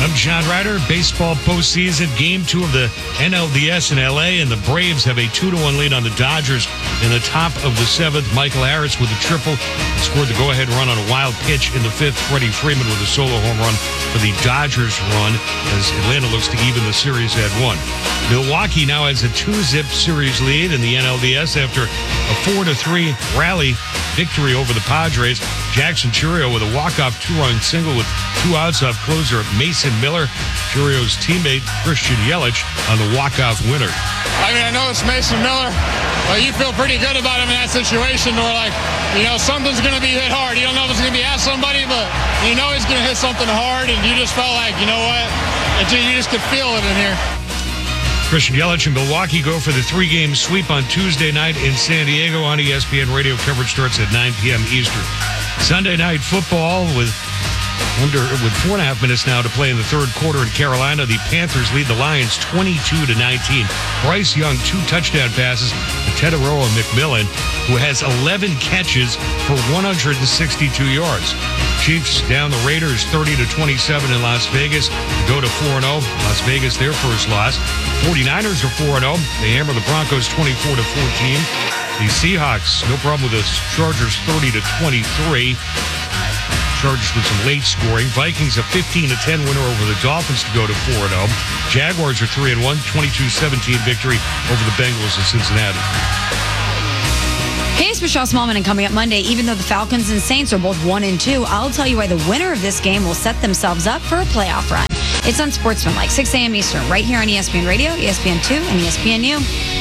I'm John Ryder. Baseball postseason, game 2 of the NLDS in L.A., and the Braves have a 2-1 lead on the Dodgers in the top of the 7th. Michael Harris with a triple scored the go-ahead run on a wild pitch in the 5th. Freddie Freeman with a solo home run for the Dodgers run as Atlanta looks to even the series at 1. Milwaukee now has a 2-zip series lead in the NLDS after a 4-3 rally victory over the Padres. Jackson Chourio with a walk-off 2-run single with 2 outs off closer Mason Miller. Chourio's teammate Christian Yelich on the walk-off winner. I mean, I know it's Mason Miller, but you feel pretty good about him in that situation where, like, you know, something's going to be hit hard. You don't know if it's going to be at somebody, but you know he's going to hit something hard, and you just felt like, you know what, you just could feel it in here. Christian Yelich and Milwaukee go for the 3-game sweep on Tuesday night in San Diego on ESPN Radio. Coverage starts at 9 p.m. Eastern. Sunday night football with 4.5 minutes now to play in the third quarter in Carolina. The Panthers lead the Lions 22-19. Bryce Young, 2 touchdown passes to Teteroa McMillan, who has 11 catches for 162 yards. Chiefs down the Raiders 30-27 in Las Vegas. Go to 4-0. Las Vegas, their first loss. 49ers are 4-0. They hammer the Broncos 24-14. The Seahawks, no problem with the Chargers 30-23. Chargers with some late scoring. Vikings a 15-10 winner over the Dolphins to go to 4-0. Jaguars are 3-1, 22-17 victory over the Bengals in Cincinnati. Hey, it's Michelle Smallman, and coming up Monday, even though the Falcons and Saints are both 1-2, I'll tell you why the winner of this game will set themselves up for a playoff run. It's on Sportsmanlike, 6 a.m. Eastern, right here on ESPN Radio, ESPN2, and ESPNU.